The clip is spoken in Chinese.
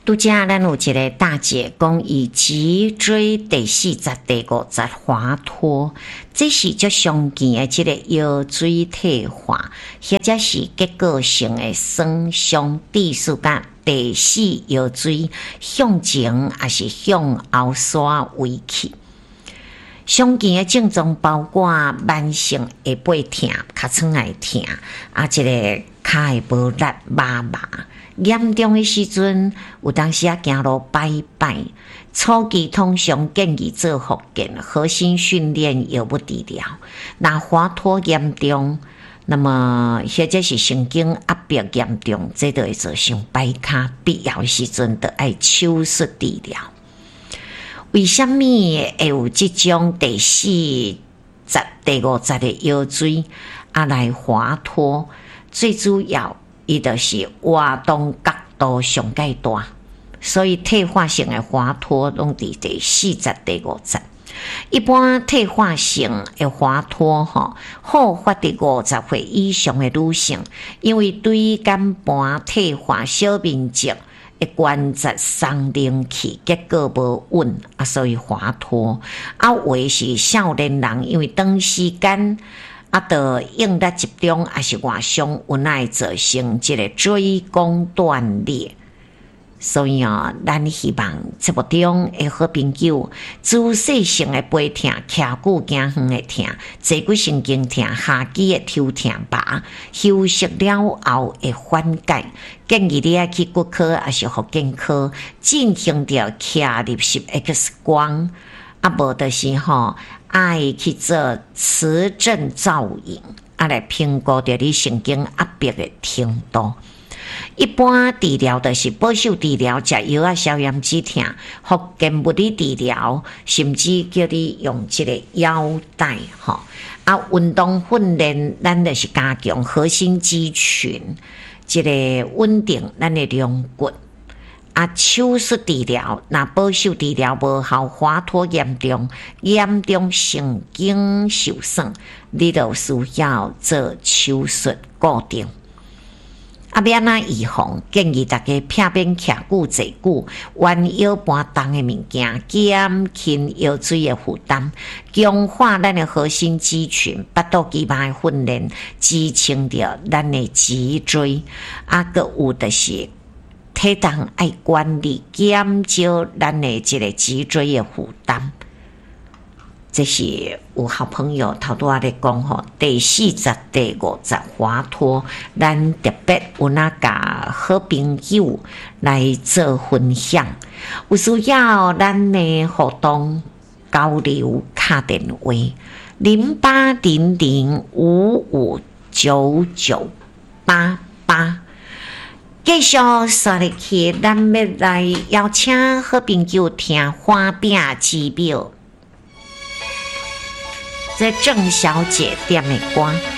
拄则咱有一个大姐讲，以脊椎第40、第50滑脱，这是足常见的这个腰椎退化，或者是结构性的损伤。第4甲第4腰椎向前还是向后刷围起。常见的症状包括慢性下背痛、尻川会痛，这个脚会无力、麻麻。严重的时阵，有当时行路摆摆。初期通常建议做复健、核心训练药物治疗。若滑脱严重，那么或者是神经压迫严重，这就会造成摆脚，必要的时阵就要手术治疗。为什么会有这种第40、第50的腰椎来滑脱？最主要伊就是活动角度上介大，所以退化性的滑脱拢伫第40、第50。一般退化性的滑脱好发伫50岁以上的女性，因为椎间盘退化小面积的关节松灵气结构无稳，所以滑脱。有的是少年人，因为长时间就应力集中，还是外伤，有奈造成这个椎弓断裂。所以咱希望节目中的好朋友，姿势性的背痛、徛久行远的痛、坐骨神经痛、下肌的抽痛拔，休息了后会缓解。建议你要去骨科还是复健科进行着髂立式 X 光，无就是爱去做磁振造影，来评估着你神经压迫的程度。一般治疗就是保守治疗，食药消炎止痛，复健物理治疗，甚至叫你用这个腰带运动训练，咱就是加强核心肌群，这个稳定咱的龙骨。手术治疗，那保守治疗无效，滑脱严重神经受损，你就需要做手术固定。要怎预防？建议大家避免徛久坐久，弯腰搬重的物件，减轻腰椎的负担，强化咱的核心肌群，八度肌肉的训练，支撑着咱的脊椎。个有就是体重爱管理，减少咱的这个脊椎的负担。这是有好朋友头拄仔咧讲第40、第50滑脱，咱特别有甲好朋友来做分享。有需要咱的互动交流，打电话0800559988。继续说入去，咱要来邀请好朋友听花饼之表。这郑小姐点的歌。